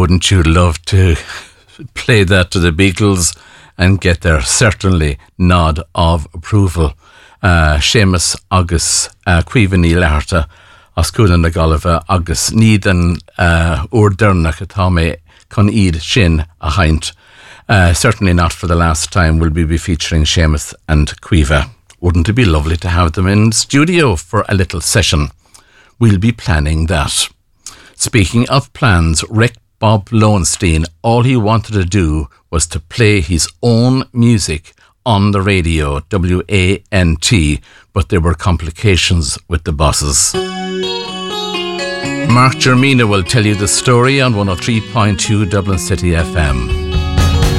Wouldn't you love to play that to the Beatles and get their certainly nod of approval? Seamus agus cuivan í leharta as cúlan na Galva agus nídan ordernach atá mé con iad sin a haint. Certainly not for the last time will we be featuring Seamus and Cuiva. Wouldn't it be lovely to have them in studio for a little session? We'll be planning that. Speaking of plans, Rick Bob Lowenstein, all he wanted to do was to play his own music on the radio, WANT, but there were complications with the bosses. Mark Germina will tell you the story on 103.2 Dublin City FM.